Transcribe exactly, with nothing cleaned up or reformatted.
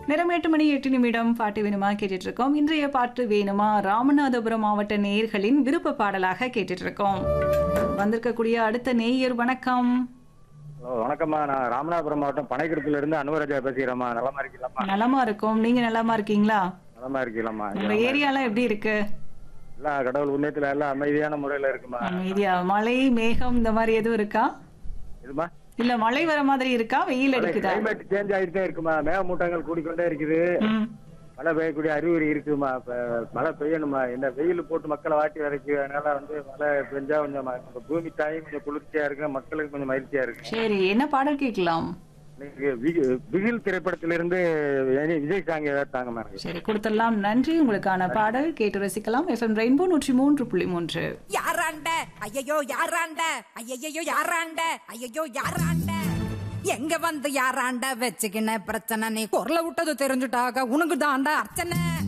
நேரம் எட்டு மணி எட்டு நிமிடம் பாட்டு வேணுமா கேட்டுட்டு இருக்கோம். இன்றைய பாட்டு வேணுமா ராமநாதபுரம் மாவட்ட நேயர்களின் விருப்ப பாடலாக கேட்டுட்டு இருக்கோம். வந்திருக்கக்கூடிய அடுத்த நேயர் வணக்கம். வணக்கம்மா, நான் ராமநாதபுரம் மாவட்டம் பனைக்குறிச்சில இருந்து அனுவராஜா பேசுகிறேம்மா. நலமா இருக்கீங்களாம்மா? நலமா இருக்கும். நீங்க நலமா இருக்கீங்களா? நலமா இருக்கீங்களாம்மா? உங்க ஏரியாலாம் எப்படி இருக்கு? எல்லாம் கடவுள் உண்மையத்துல எல்லாம் அமைதியான முறையில இருக்குமா? அமைதியா? மழை மேகம் இந்த மாதிரி எதுவும் இருக்கா? இதுமா இல்ல மழை வர மாதிரி இருக்கா, வெயில் அடிக்குதா? கிளைமேட் சேஞ்ச் ஆகிட்டே இருக்குமா, மேகமூட்டங்கள் கூடிக்கொண்டே இருக்குது. ம். மழை பெய்யக்கூடிய அறிகுறி இருக்குமா. இப்ப மழை பெய்யணுமா, என்ன வெயில் போட்டு மக்களை வாட்டி வரைக்கும். அதனால வந்து மழை பெஞ்சா கொஞ்சம் ம- பூமி தாயும் கொஞ்சம் குளிர்ச்சியா இருக்கு, மக்களுக்கு கொஞ்சம் மகிழ்ச்சியா இருக்கு. சரி, என்ன பாடல் கேட்கலாம்? இன்னைக்கு வி- பிகில் திரைப்படத்திலிருந்து இனி விஜய் சாங் ஏதாவது தாங்கம்மா எனக்கு. சரி, கொடுத்துடலாம். நன்றி. உங்களுக்கான பாடல் கேட்டு ரசிக்கலாம். எஃப்எம் ரெயின்போ நூற்றி மூன்று புள்ளி மூன்று. யாராண்ட ஐயையோ யாராண்ட ஐயையோ யாராண்ட ஐயையோ யாராண்ட எங்க வந்து யாராண்ட வச்சுக்கின பிரச்சனை நீ குரல விட்டது தெரிஞ்சுட்டாக உனக்கு தாண்டா அர்ச்சனை.